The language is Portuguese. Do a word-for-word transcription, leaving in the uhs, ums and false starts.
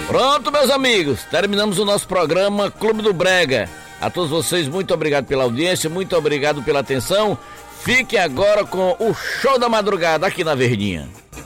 Pronto, meus amigos, terminamos o nosso programa Clube do Brega. A todos vocês, muito obrigado pela audiência, muito obrigado pela atenção. Fiquem agora com o Show da Madrugada aqui na Verdinha.